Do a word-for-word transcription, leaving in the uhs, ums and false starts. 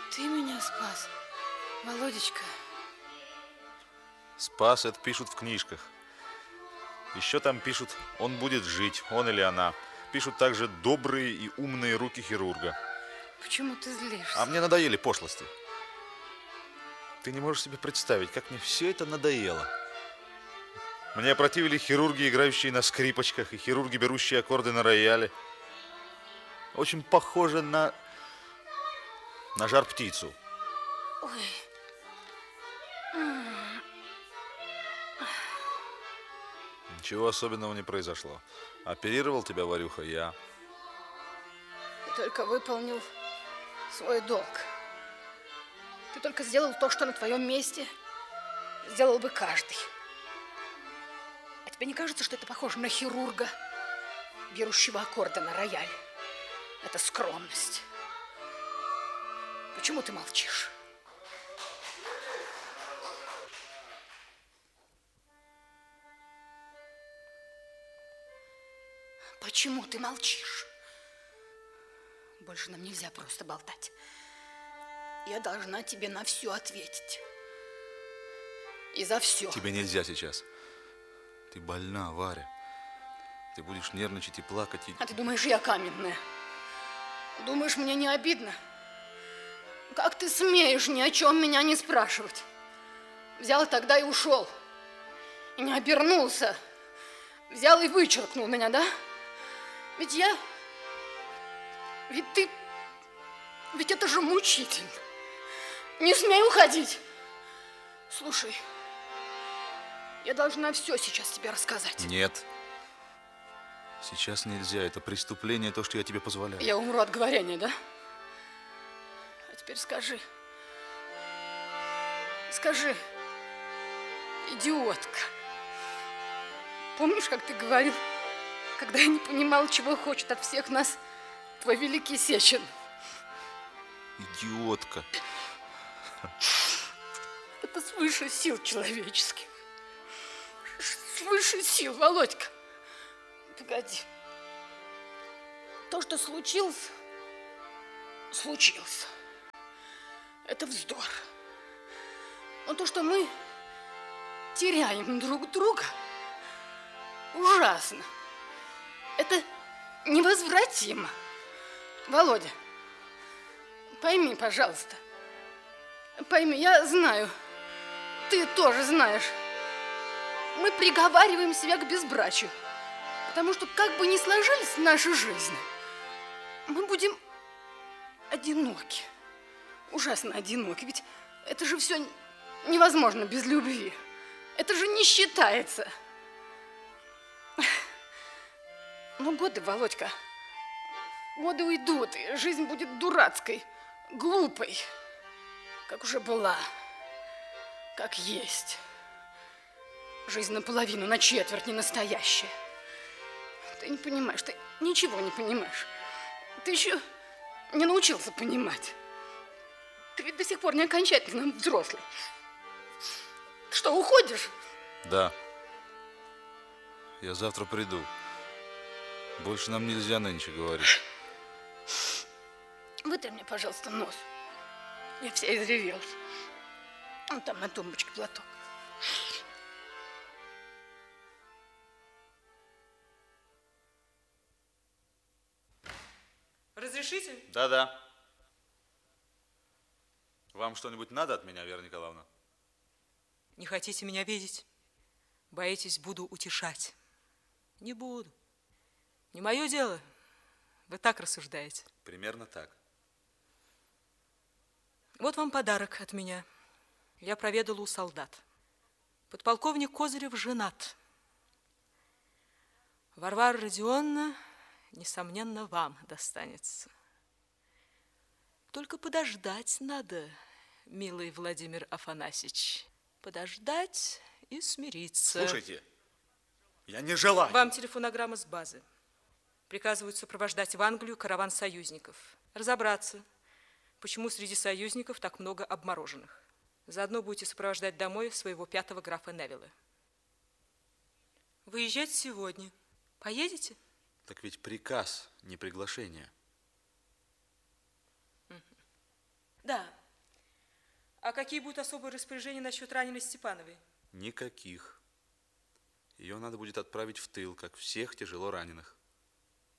Ты меня спас, Володечка. Спас, это пишут в книжках. Еще там пишут, он будет жить, он или она. Пишут также добрые и умные руки хирурга. Почему ты злишься? А мне надоели пошлости. Ты не можешь себе представить, как мне все это надоело. Мне опротивили хирурги, играющие на скрипочках, и хирурги, берущие аккорды на рояле. Очень похоже на... на жар-птицу. Ой. Ничего особенного не произошло. Оперировал тебя, Варюха, я. Ты только выполнил свой долг. Ты только сделал то, что на твоем месте сделал бы каждый. А тебе не кажется, что это похоже на хирурга, берущего аккорды на рояле? Это скромность. Почему ты молчишь? Почему ты молчишь? Больше нам нельзя просто болтать. Я должна тебе на все ответить. И за все. Тебе нельзя сейчас. Ты больна, Варя. Ты будешь нервничать и плакать. И... А ты думаешь, я каменная? Думаешь, мне не обидно? Как ты смеешь ни о чем меня не спрашивать? Взял тогда и ушел. И не обернулся. Взял и вычеркнул меня, да? Ведь я... Ведь ты... Ведь это же мучительно. Не смей уходить. Слушай, я должна все сейчас тебе рассказать. Нет. Сейчас нельзя. Это преступление, то, что я тебе позволяю. Я умру от говорения, да? А теперь скажи. Скажи, идиотка. Помнишь, как ты говорил, когда я не понимал, чего хочет от всех нас твой великий Сечин? Идиотка. Это свыше сил человеческих. Свыше сил, Володька. Погоди. То, что случилось, случилось. Это вздор. Но то, что мы теряем друг друга, ужасно. Это невозвратимо. Володя, пойми, пожалуйста. Пойми, я знаю, ты тоже знаешь. Мы приговариваем себя к безбрачию. Потому что, как бы ни сложились наши жизни, мы будем одиноки. Ужасно одиноки. Ведь это же все невозможно без любви. Это же не считается. Но годы, Володька, годы уйдут, и жизнь будет дурацкой, глупой, как уже была, как есть. Жизнь наполовину, на четверть не настоящая. Ты не понимаешь, ты ничего не понимаешь. Ты еще не научился понимать. Ты ведь до сих пор не окончательно взрослый. Ты что, уходишь? Да. Я завтра приду. Больше нам нельзя нынче говорить. Вытри мне, пожалуйста, нос. Я вся изревелась. Вон там на тумбочке платок. Разрешите? Да-да. Вам что-нибудь надо от меня, Вера Николаевна? Не хотите меня видеть? Боитесь, буду утешать? Не буду. Не мое дело. Вы так рассуждаете. Примерно так. Вот вам подарок от меня. Я проведала у солдат. Подполковник Козырев женат. Варвара Родионовна, несомненно, вам достанется. Только подождать надо, милый Владимир Афанасьевич. Подождать и смириться. Слушайте, я не желаю. Вам телефонограмма с базы. Приказывают сопровождать в Англию караван союзников. Разобраться, почему среди союзников так много обмороженных. Заодно будете сопровождать домой своего пятого графа Невилла. Выезжать сегодня. Поедете? Так ведь приказ, не приглашение. Да. А какие будут особые распоряжения насчет раненой Степановой? Никаких. Ее надо будет отправить в тыл, как всех тяжело раненых.